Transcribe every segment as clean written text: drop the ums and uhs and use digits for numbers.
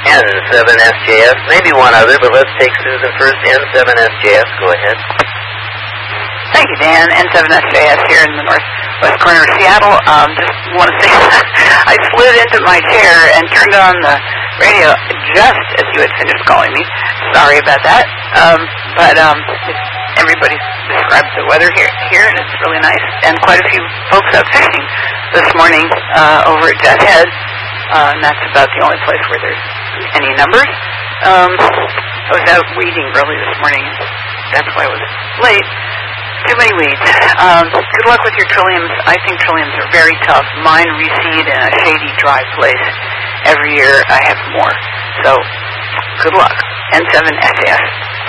N7SJS, maybe one other, but let's take Susan first. N7SJS, go ahead. Thank you, Dan. N7SJS here in the northwest corner of Seattle. Just want to say I slid into my chair and turned on the radio just as you had finished calling me. Sorry about that. Everybody described the weather here, and it's really nice. And quite a few folks out fishing this morning over at Jet Head, and that's about the only place where there's any numbers. I was out weeding early this morning, and that's why I was late. Too many weeds. Good luck with your trilliums. I think trilliums are very tough. Mine reseed in a shady, dry place. Every year I have more. So, good luck. N7SAS.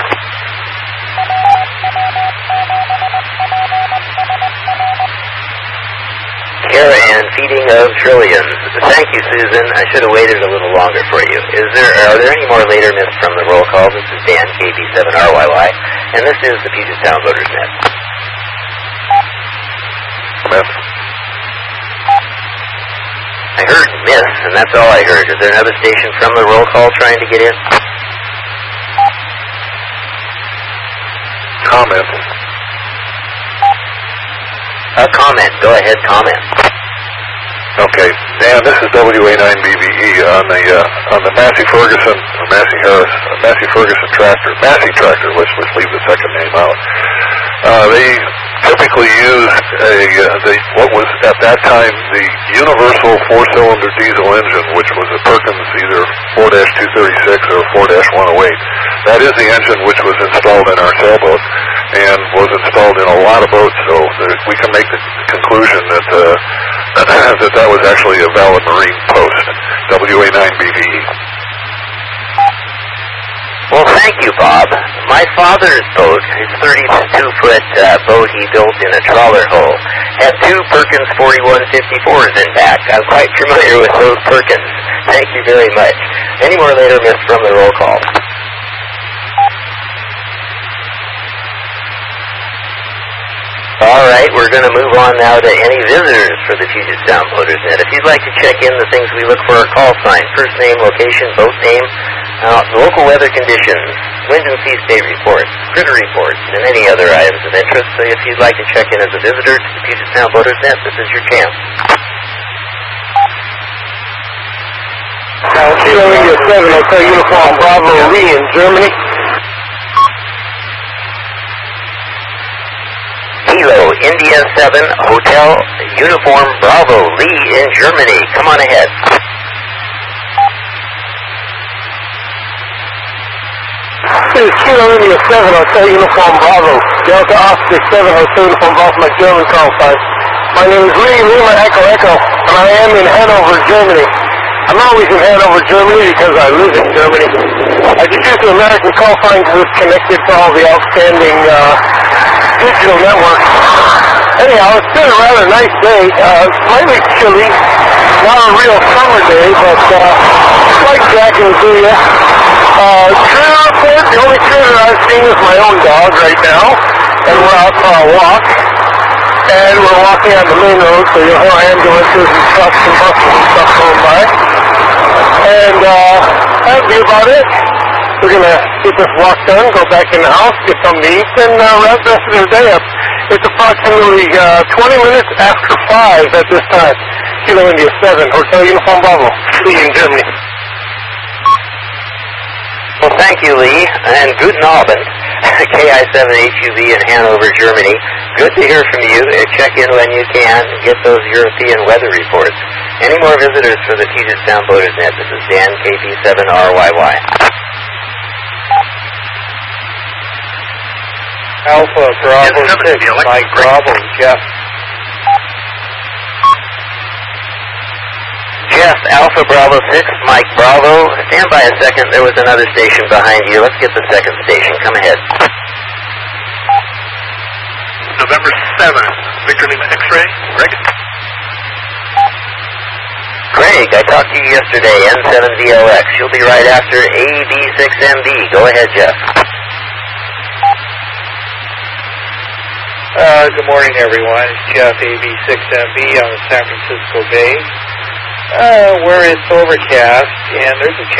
Care and feeding of trilliums. Thank you, Susan. I should have waited a little longer for you. Are there any more later missed from the roll call? This is Dan, KB7RYY, and this is the Puget Sound Voters Net. Miss. I heard miss, and that's all I heard. Is there another station from the roll call trying to get in? Comment. Comment. Go ahead, comment. Okay, Dan, this is WA9BVE on the Massey Ferguson tractor, Massey tractor. Let's leave the second name out. They typically use what was at that time the universal four-cylinder diesel engine, which was a Perkins either 4-236 or 4-108. That is the engine which was installed in our sailboat and was installed in a lot of boats, so that we can make the conclusion that that was actually a valid marine post, WA9BVE. Well, thank you, Bob. My father's boat, his 32-foot boat he built in a trawler hull, had two Perkins 4154s in back. I'm quite familiar with those Perkins. Thank you very much. Any more later missed from the roll call? All right, we're going to move on now to any visitors for the Puget Sound Voters Net. If you'd like to check in the things we look for, call sign, first name, location, boat name, local weather conditions, wind and sea state reports, critter reports, and any other items of interest. So if you'd like to check in as a visitor to the Puget Sound Voters Net, this is your chance. Kilo India 7, Hotel Uniform Bravo Lee in Germany. Kilo India 7, Hotel Uniform Bravo Lee in Germany. Come on ahead. This is Kilo India 7, Hotel Uniform Bravo. Delta Oscar 7, Hotel Uniform Bravo, my German call sign. My name is Lee Lima Echo Echo, and I am in Hanover, Germany. I'm always in Hanover, Germany because I live in Germany. I just use the American call sign because it's connected to all the outstanding digital networks. Anyhow, it's been a rather nice day. Slightly chilly. Not a real summer day, but slight jacking to you. Critter report, the only critter I've seen is my own dog right now. And we're out for a walk. And we're walking on the main road, so you'll hear ambulances and trucks and buses and stuff going by. And that'll be about it. We're going to get this walk done, go back in the house, get something to eat, and wrap the rest of the day up. It's approximately 20 minutes after 5 at this time. Kilo India 7, Hotel Uniform Bravo, Lee in Germany. Well, thank you, Lee, and guten Abend, KI7HUV in Hanover, Germany. Good to hear from you. Check in when you can. Get those European weather reports. Any more visitors for the Puget Sound Voters Net? This is Dan, KB7RYY. Alpha Bravo 6, Mike Bravo, Jeff. Jeff, Alpha Bravo 6, Mike Bravo. Stand by a second. There was another station behind you. Let's get the second station. Come ahead. November 7th, Victor Lima X-ray, Greg. Greg, I talked to you yesterday, N7VLX. You'll be right after AB6MB. Go ahead, Jeff. Good morning, everyone. It's Jeff, AB6MB on the San Francisco Bay, where it's overcast, and there's a